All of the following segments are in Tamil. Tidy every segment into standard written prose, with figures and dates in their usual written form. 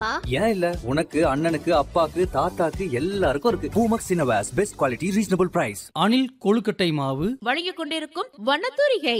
ஏன் இல்ல உனக்கு அண்ணனுக்கு அப்பாக்கு தாத்தாக்கு எல்லாருக்கும் இருக்கு. Poomex இன்னோவேஸ் best quality reasonable price. அணில் கொழுக்கட்டை மாவு வழங்கிக் கொண்டிருக்கும் வண்ணத்தூரிகை.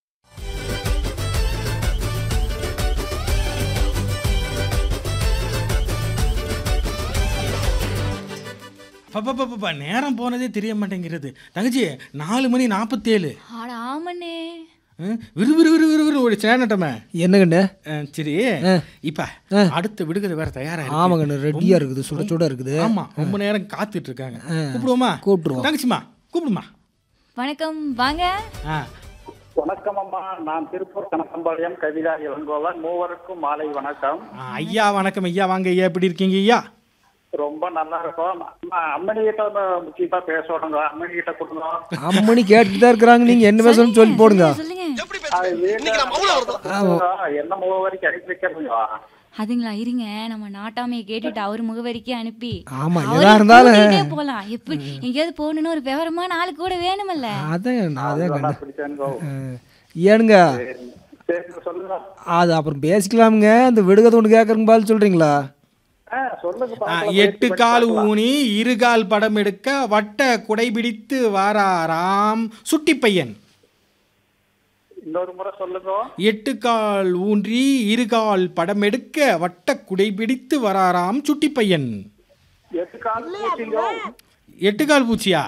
நேரம் போனதே தெரிய மாட்டேங்கிறது. தங்கச்சி 4:47. ஆமாண்ணே. விறுவிறு ஒரு சேனட்டமே என்னங்கண்ணே. சரி, இப்ப அடுத்த விடுகதை வேற தயாரா இருக்கு. ஆமாங்கண்ணே, ரெடியா இருக்குது, சுட சுட இருக்குது. ஆமா, ரொம்ப நேரம் காத்துட்டு இருக்காங்க. கூப்பிடுவோமா? கூப்பிடுவோம். தங்கச்சிமா கூப்பிடுமா? வணக்கம், வாங்க. வணக்கம் அம்மா, நான் திருப்பூர் கனகம்பாளையம் கவிதா இளங்கோவன். மூவருக்கும் மாலை வணக்கம். ஐயா வணக்கம் ஐயா, வாங்க ஐயா, எப்படி இருக்கீங்க ஐயா? ரொம்ப நல்லா இருக்கும். அம்மனி கிட்ட முக்கியமா பேசணுங்க. அம்மனி கிட்ட கொடுங்க. அம்மனி கேட்டுட்டு தான் இருக்கிறாங்க, நீங்க என்ன பேசணும்னு சொல்லி போடுங்க. என்ன முகவரிக்கு அனுப்பி வைக்கிறதுங்க? அதுங்களா, இருங்க, நம்ம நாட்டாமையை கேட்டுட்டு அவர் முகவரிக்கு அனுப்பி ஆமா எதா இருந்தாலும் போலாம். எப்படி எங்கேயாவது போகணும்னு ஒரு விவரமான ஆளு கூட வேணுமல்ல. ஏனுங்க சொல்லுங்க. அது அப்புறம் பேசிக்கலாமுங்க. அந்த விடுகதை ஒன்று கேட்கறங்க பால் சொல்றீங்களா? 8 கால் ஊனி 2 கால் படம் எடுக்க வட்ட குடைபிடித்து வாராராம் சுட்டி பையன். இன்னொரு முறை சொல்லுங்க. 8 கால் ஊன்றி 2 கால் படம் எடுக்க வட்ட குடைபிடித்து வராராம் சுட்டி பையன். 8 கால் பூச்சியா?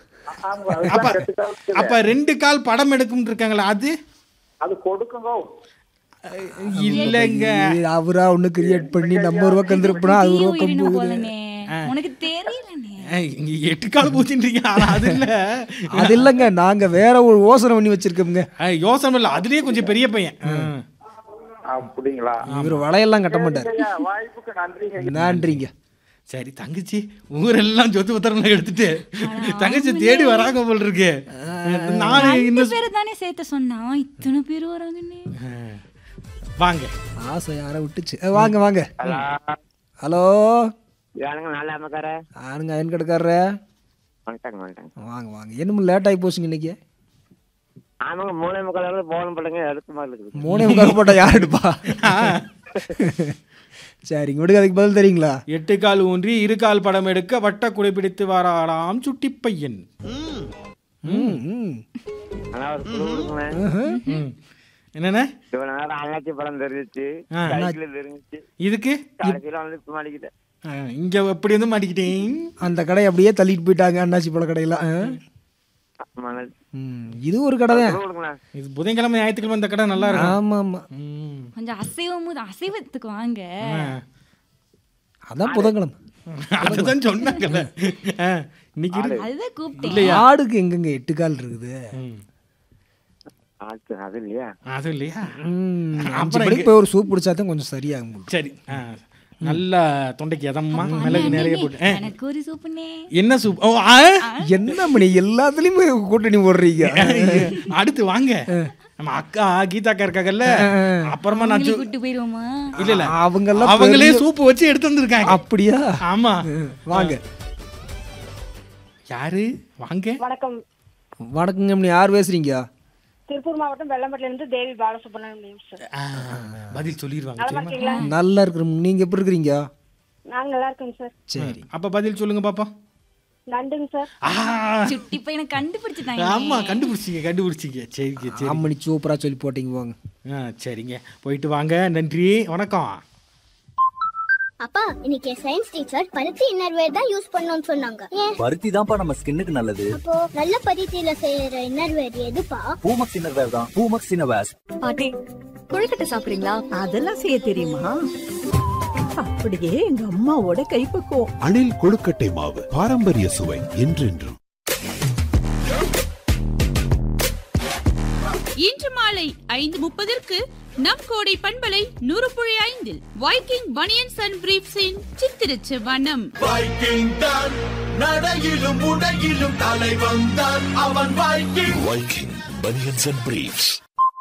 அப்ப 2 கால் படம் எடுக்கும் இருக்காங்களா? அது கொடுக்குங்க. இல்லங்க, அவரா ஒண்ணு கிரியேட் பண்ணி நம்ம ஒரு பக்கம் திருப்பினா அது ஒரு பக்கம் போகுது. உனக்கு தெரியலனே. 8 கால் பூச்சின்றீங்க. அது இல்ல, அது இல்லங்க, நாங்க வேற ஒரு யோசனை பண்ணி வச்சிருக்கோம்ங்க. யோசனை இல்ல, அதுலயே கொஞ்சம் பெரிய பையன். அப்படிங்களா? இவர் வளையெல்லாம் கட்ட மாட்டார். வாய்ப்புக்கு நன்றிங்க. நன்றிங்க. சரி தங்கச்சி, ஊரெல்லாம் சொத்து பத்திரம் எடுத்துட்டு தங்கச்சி தேடி வராங்க போல் இருக்கு. நான் இன்னும் பேரு தானே சேர்த்து சொன்னா, இத்தனை பேர் வராங்கன்னு. வாங்க, ஆசை யார விட்டுச்சு. வாங்க வாங்க. Hello, ஆனுங்க iron கடைக்காரர. வாங்க வாங்க. என்னமோ லேட் ஆகி போச்சுங்க இன்னைக்கு. ஆமாங்க, 3:45 போகணும் போடுங்க. எடுத்து மாதிரி இருக்குது. 3:45 போட்டா யார் எடுப்பா? சரிங்க, விடுங்க. அதுக்கு பதில் தெரியுங்களா? 8 கால் ஊன்றி 2 கால் படம் எடுக்க வட்ட குடைபிடித்து வாராராம் சுட்டி பையன். என்னண்ணே? அண்ணாச்சி படம் தெரிஞ்சிச்சு, இதுக்கு இங்க எப்படி வந்து மாட்டிக்கிட்டேன். அந்த கடை அப்படியே தள்ளிட்டு போயிட்டாங்க, அண்ணாச்சி பழ கடையில. இது ஒரு கடை தான். இது புதன்கிழமை ஞாயிற்றுக்கிழமை இந்த கடை நல்லா இருக்கும். ஆமா ஆமா, கொஞ்சம் அசைவத்துக்கு வாங்க. அதான் புதன்கிழமை. அதுதான் சொன்னாங்கல்ல இன்னைக்கு. அதுதான் கூப்பிட்டேன். ஆடுக்கு எங்கங்க 8 கால் இருக்குது? அது இல்லையா? அது இல்லையா? அப்புறம் போய் ஒரு சூப் குடிச்சாதான் கொஞ்சம் சரியாகும். சரி, நல்ல தொண்டைக்கு எதம்மா மிளகு நிறைய போட்டு. எனக்கு ஒரு சூப்புனே. என்ன சூப்? என்ன மணி எல்லாத்துலயுமே கூட்டணி போடுறீங்க. அடுத்து வாங்க, நம்ம அக்கா கீதாக்கா இருக்காங்கல்ல, அப்புறமா நான் கூட்டி போயிருவோமா? இல்ல இல்ல, அவங்களே சூப்பு வச்சு எடுத்து வந்திருக்காங்க. அப்படியா? ஆமா, வாங்க. யாரு? வாங்க. வணக்கம். வணக்கங்க. யார் பேசுறீங்க? திருப்பூர் மாவட்டம் வெள்ளம்பட்டில இருந்து தேவி பாலசுப்ரமணியம் சார். பதில் சொல்லிடுவாங்க. நல்லா இருக்கிறோம். நீங்க எப்படி இருக்கிறீங்க? நாங்க நல்லா இருக்கோம் சார். சரி, அப்ப பதில் சொல்லுங்க பாப்பா. நன்றிங்க சார். சுட்டி பையனை கண்டுபிடிச்சிட்டாங்க. ஆமா, கண்டுபிடிச்சிங்க. சரிங்க, சரி. அம்மணி சூப்பரா சொல்லி போட்டீங்க. வாங்க. சரிங்க, போயிட்டு வாங்க. நன்றி, வணக்கம். அப்பா, இன்னைக்கு சயின்ஸ் டீச்சர் பருத்தி இன்னர்வேர் தான் யூஸ் பண்ணனும்னு சொன்னாங்க. ஏன்? பருத்தி தான்ப்பா நம்ம ஸ்கின்னுக்கு நல்லது. அப்போ நல்ல பருத்தியில செய்யற இன்னர்வேர் எதுப்பா? பூமக்ஸ் இன்னர்வேர் தான். பூமக்ஸ் இன்னோவேஸ். பாட்டி, கொழுக்கட்டை சாப்பிடுறீங்களா? அதெல்லாம் செய்ய தெரியுமா? அப்படியே எங்க அம்மாவோட கைப்பக்குவம். அணில் கொழுக்கட்டை மாவு, பாரம்பரிய சுவை என்றென்றும். இன்று மாலை 5:30 நம் கோடை பண்பலை 100.5 வைக்கிங் பனியன்ஸ் அண்ட் பிரீஃப்ஸின் சித்திரச்சு வனம். வைக்கிங் தான் நடையிலும் உடையிலும் தலை வந்தான் அவன். Viking banians and briefs.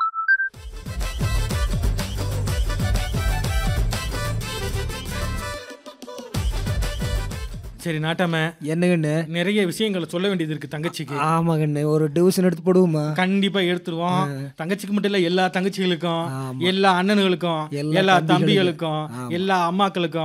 சரி நாட்டாம, என்னங்கண்ணே? நிறைய விஷயங்களை சொல்ல வேண்டியது இருக்கு தங்கச்சிக்கு. ஆமாங்கண்ணே, ஒரு டிவிஷன் எடுத்து போடுவோமா? கண்டிப்பா எடுத்துருவோம். தங்கச்சிக்கு மட்டும் இல்ல, எல்லா தங்கச்சிகளுக்கும், எல்லா அண்ணனுகளுக்கும், எல்லா தம்பிகளுக்கும், எல்லா அம்மாக்களுக்கும்